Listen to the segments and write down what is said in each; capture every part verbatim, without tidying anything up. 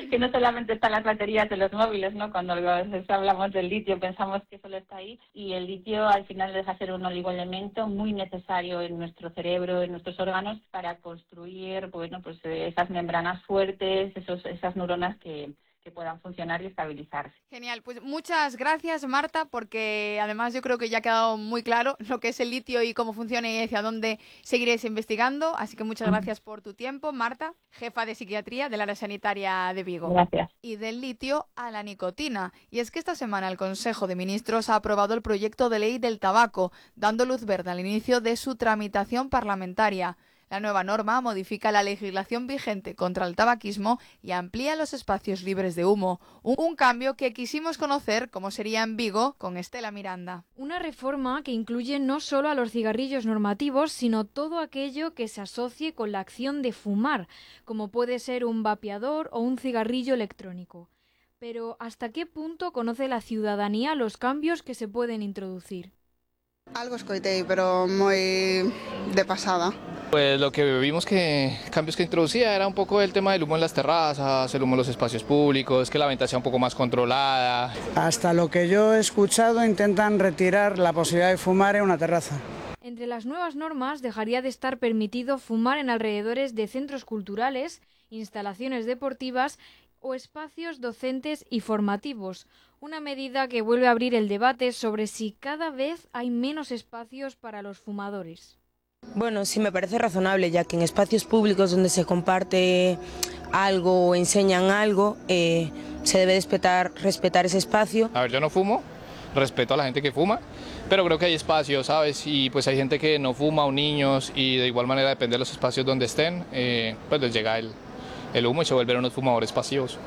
que no solamente están las baterías de los móviles, ¿no? Cuando hablamos del litio pensamos que solo está ahí, y el litio al final deja ser un oligoelemento muy necesario en nuestro cerebro, en nuestros órganos, para construir, bueno, pues esas membranas fuertes, esos, esas neuronas que que puedan funcionar y estabilizarse. Genial, pues muchas gracias, Marta, porque además yo creo que ya ha quedado muy claro lo que es el litio y cómo funciona y hacia dónde seguiréis investigando, así que muchas gracias por tu tiempo, Marta, jefa de psiquiatría del área sanitaria de Vigo. Gracias. Y del litio a la nicotina. Y es que esta semana el Consejo de Ministros ha aprobado el proyecto de ley del tabaco, dando luz verde al inicio de su tramitación parlamentaria. La nueva norma modifica la legislación vigente contra el tabaquismo y amplía los espacios libres de humo. Un, un cambio que quisimos conocer cómo sería en Vigo con Estela Miranda. Una reforma que incluye no solo a los cigarrillos normativos, sino todo aquello que se asocie con la acción de fumar, como puede ser un vapeador o un cigarrillo electrónico. Pero ¿hasta qué punto conoce la ciudadanía los cambios que se pueden introducir? Algo escoitei, pero moi de pasada. Pues lo que vimos que cambios que introducía era un poco el tema del humo en las terrazas, el humo en los espacios públicos, que la venta sea un poco más controlada. Hasta lo que yo he escuchado intentan retirar la posibilidad de fumar en una terraza. Entre las nuevas normas dejaría de estar permitido fumar en alrededores de centros culturales, instalaciones deportivas o espacios docentes y formativos. Una medida que vuelve a abrir el debate sobre si cada vez hay menos espacios para los fumadores. Bueno, sí me parece razonable, ya que en espacios públicos donde se comparte algo o enseñan algo, eh, se debe respetar, respetar ese espacio. A ver, yo no fumo, respeto a la gente que fuma, pero creo que hay espacios, ¿sabes? Y pues hay gente que no fuma o niños, y de igual manera depende de los espacios donde estén, eh, pues les llega el, el humo y se vuelven unos fumadores pasivos.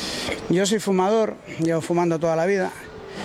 Yo soy fumador, llevo fumando toda la vida,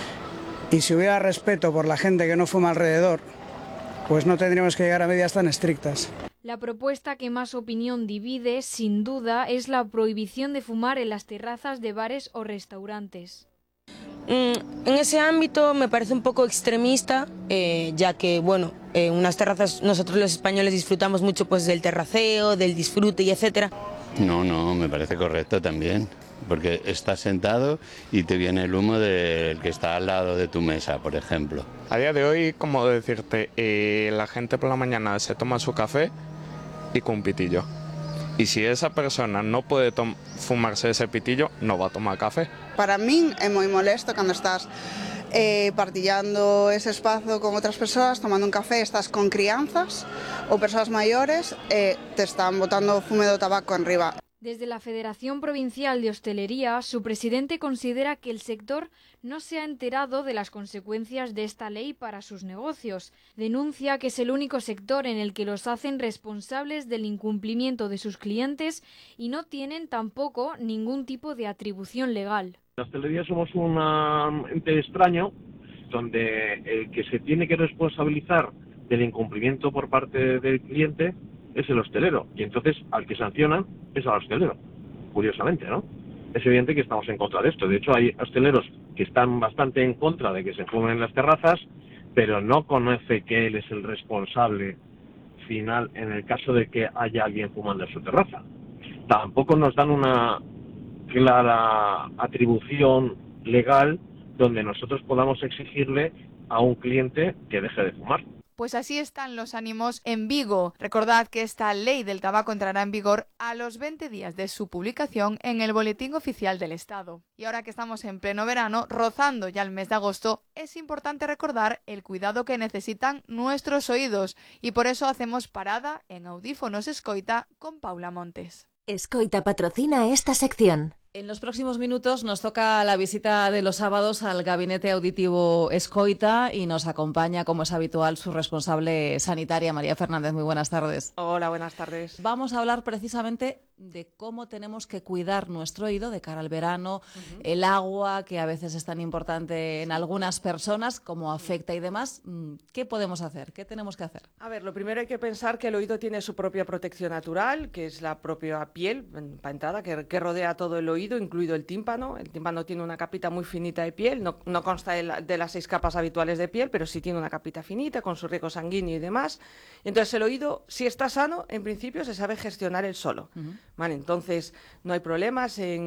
y si hubiera respeto por la gente que no fuma alrededor, pues no tendríamos que llegar a medidas tan estrictas. La propuesta que más opinión divide, sin duda, es la prohibición de fumar en las terrazas de bares o restaurantes. En ese ámbito me parece un poco extremista, eh, ya que, bueno, en unas terrazas nosotros los españoles disfrutamos mucho pues del terraceo, del disfrute y etcétera. No, no, me parece correcto también, porque estás sentado y te viene el humo del que está al lado de tu mesa, por ejemplo. A día de hoy, como decirte, eh, la gente por la mañana se toma su café y con un pitillo. Y si esa persona no puede fumarse ese pitillo, no va a tomar café. Para min é moi molesto cando estás eh, partillando ese espazo con outras persoas, tomando un café, estás con crianzas ou persoas maiores, e eh, te están botando o fume do tabaco enriba. Desde la Federación Provincial de Hostelería, su presidente considera que el sector no se ha enterado de las consecuencias de esta ley para sus negocios. Denuncia que es el único sector en el que los hacen responsables del incumplimiento de sus clientes y no tienen tampoco ningún tipo de atribución legal. La hostelería somos un ente extraño donde el que se tiene que responsabilizar del incumplimiento por parte del cliente es el hostelero, y entonces al que sancionan es al hostelero, curiosamente, ¿no? Es evidente que estamos en contra de esto. De hecho, hay hosteleros que están bastante en contra de que se fumen en las terrazas, pero no conoce que él es el responsable final en el caso de que haya alguien fumando en su terraza. Tampoco nos dan una clara atribución legal donde nosotros podamos exigirle a un cliente que deje de fumar. Pues así están los ánimos en Vigo. Recordad que esta ley del tabaco entrará en vigor a los veinte días de su publicación en el Boletín Oficial del Estado. Y ahora que estamos en pleno verano, rozando ya el mes de agosto, es importante recordar el cuidado que necesitan nuestros oídos. Y por eso hacemos parada en Audífonos Escoita con Paula Montes. Escoita patrocina esta sección. En los próximos minutos nos toca la visita de los sábados al Gabinete Auditivo Escoita y nos acompaña, como es habitual, su responsable sanitaria, María Fernández. Muy buenas tardes. Hola, buenas tardes. Vamos a hablar precisamente de cómo tenemos que cuidar nuestro oído de cara al verano, uh-huh. el agua, que a veces es tan importante en algunas personas, cómo afecta y demás. ¿Qué podemos hacer? ¿Qué tenemos que hacer? A ver, lo primero hay que pensar que el oído tiene su propia protección natural, que es la propia piel, para entrada, que, que rodea todo el oído, incluido el tímpano. El tímpano tiene una capita muy finita de piel, no, no consta de, la, de las seis capas habituales de piel, pero sí tiene una capita finita con su riego sanguíneo y demás. Entonces el oído, si está sano, en principio se sabe gestionar él solo. Uh-huh. Vale, entonces no hay problemas en